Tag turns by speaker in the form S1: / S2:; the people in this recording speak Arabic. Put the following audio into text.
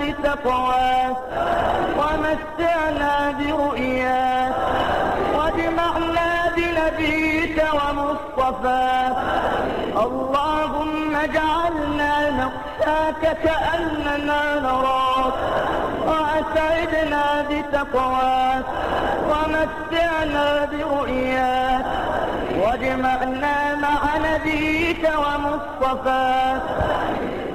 S1: بتقواك ومتعنا برؤياك واجمعنا بنبيك ومصطفاك. اللهم اجعلنا نخشاك كأننا نراك وأسعدنا بتقواك ومتعنا برؤياك واجمعنا مع نبيك ومصطفاك.